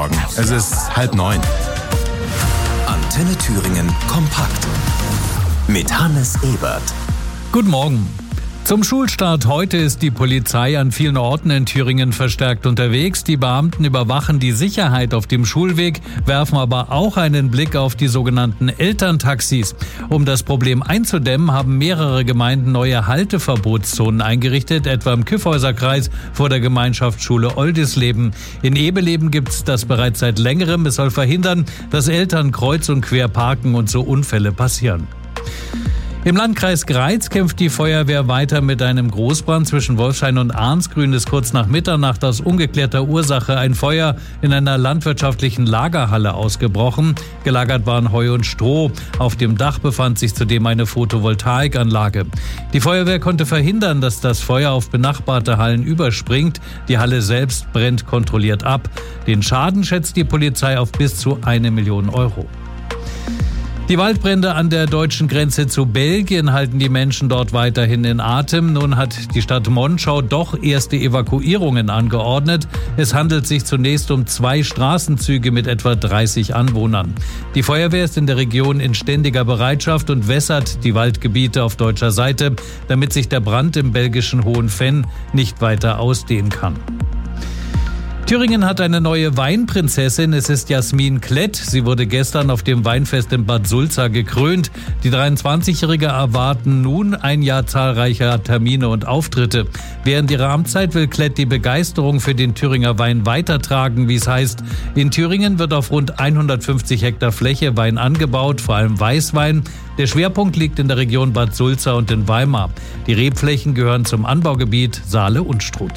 Morgen. Es ist 8:30. Antenne Thüringen kompakt mit Hannes Ebert. Guten Morgen. Zum Schulstart heute ist die Polizei an vielen Orten in Thüringen verstärkt unterwegs. Die Beamten überwachen die Sicherheit auf dem Schulweg, werfen aber auch einen Blick auf die sogenannten Elterntaxis. Um das Problem einzudämmen, haben mehrere Gemeinden neue Halteverbotszonen eingerichtet, etwa im Kyffhäuserkreis vor der Gemeinschaftsschule Oldisleben. In Ebeleben gibt es das bereits seit längerem. Es soll verhindern, dass Eltern kreuz und quer parken und so Unfälle passieren. Im Landkreis Greiz kämpft die Feuerwehr weiter mit einem Großbrand. Zwischen Wolfshain und Arnsgrün ist kurz nach Mitternacht aus ungeklärter Ursache ein Feuer in einer landwirtschaftlichen Lagerhalle ausgebrochen. Gelagert waren Heu und Stroh. Auf dem Dach befand sich zudem eine Photovoltaikanlage. Die Feuerwehr konnte verhindern, dass das Feuer auf benachbarte Hallen überspringt. Die Halle selbst brennt kontrolliert ab. Den Schaden schätzt die Polizei auf bis zu 1 Million Euro. Die Waldbrände an der deutschen Grenze zu Belgien halten die Menschen dort weiterhin in Atem. Nun hat die Stadt Monschau doch erste Evakuierungen angeordnet. Es handelt sich zunächst um 2 Straßenzüge mit etwa 30 Anwohnern. Die Feuerwehr ist in der Region in ständiger Bereitschaft und wässert die Waldgebiete auf deutscher Seite, damit sich der Brand im belgischen Hohenfenn nicht weiter ausdehnen kann. Thüringen hat eine neue Weinprinzessin. Es ist Jasmin Klett. Sie wurde gestern auf dem Weinfest in Bad Sulza gekrönt. Die 23-Jährige erwarten nun ein Jahr zahlreicher Termine und Auftritte. Während ihrer Amtszeit will Klett die Begeisterung für den Thüringer Wein weitertragen, wie es heißt. In Thüringen wird auf rund 150 Hektar Fläche Wein angebaut, vor allem Weißwein. Der Schwerpunkt liegt in der Region Bad Sulza und in Weimar. Die Rebflächen gehören zum Anbaugebiet Saale-Unstrut.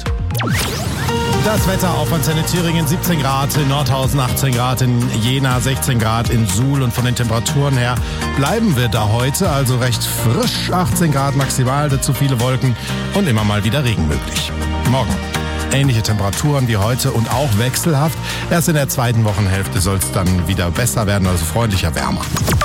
Das Wetter auf Antenne Thüringen: 17 Grad in Nordhausen, 18 Grad in Jena, 16 Grad in Suhl. Und von den Temperaturen her bleiben wir da heute, also recht frisch. 18 Grad maximal, dazu viele Wolken und immer mal wieder Regen möglich. Morgen ähnliche Temperaturen wie heute und auch wechselhaft. Erst in der zweiten Wochenhälfte soll es dann wieder besser werden, also freundlicher, wärmer.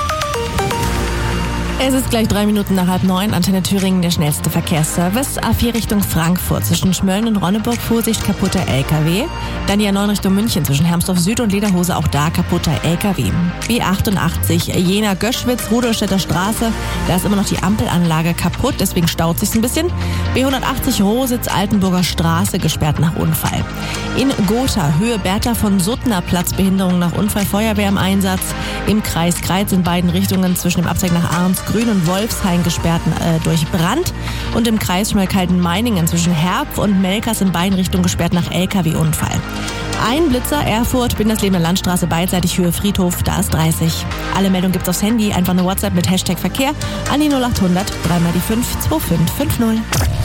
Es ist gleich 3 Minuten nach 8:30. Antenne Thüringen, der schnellste Verkehrsservice. A4 Richtung Frankfurt. Zwischen Schmölln und Ronneburg Vorsicht, kaputter LKW. Dann die A9 Richtung München. Zwischen Hermsdorf Süd und Lederhose, auch da kaputter LKW. B88 Jena-Göschwitz, Rudolstädter Straße. Da ist immer noch die Ampelanlage kaputt, deswegen staut sich's ein bisschen. B180 Rositz, Altenburger Straße, gesperrt nach Unfall. In Gotha, Höhe Bertha von Suttner Platz, Behinderung nach Unfall, Feuerwehr im Einsatz. Im Kreis Greiz in beiden Richtungen zwischen dem Abzweig nach Arnsgrün und Wolfshain gesperrt durch Brand. Und im Kreis Schmalkalden-Meiningen zwischen Herpf und Melkers in beiden Richtungen gesperrt nach LKW-Unfall. Ein Blitzer, Erfurt, Binderslebener Landstraße, beidseitig Höhe Friedhof, da ist 30. Alle Meldungen gibt's aufs Handy, einfach eine WhatsApp mit Hashtag Verkehr an die 0800 3 mal die 5 2550.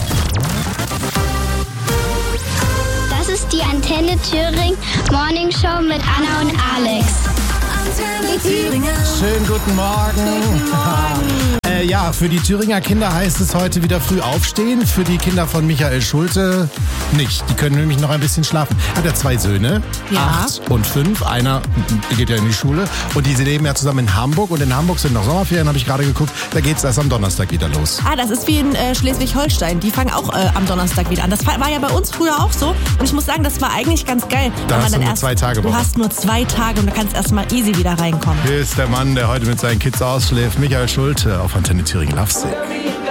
Das ist die Antenne Thüringen Morning Show mit Anna und Alex. Schönen guten Morgen. Ja, für die Thüringer Kinder heißt es heute wieder früh aufstehen. Für die Kinder von Michael Schulte nicht. Die können nämlich noch ein bisschen schlafen. Er hat ja 2 Söhne, Ja. 8 und 5. Einer geht ja in die Schule. Und die leben ja zusammen in Hamburg. Und in Hamburg sind noch Sommerferien, habe ich gerade geguckt. Da geht es erst am Donnerstag wieder los. Das ist wie in Schleswig-Holstein. Die fangen auch am Donnerstag wieder an. Das war ja bei uns früher auch so. Und ich muss sagen, das war eigentlich ganz geil. Da hast du nur 2 Tage Du Woche. hast nur 2 Tage und du kannst erst mal easy wieder reinkommen. Hier ist der Mann, der heute mit seinen Kids ausschläft. Michael Schulte auf Antenne Thüringen. Love Sick.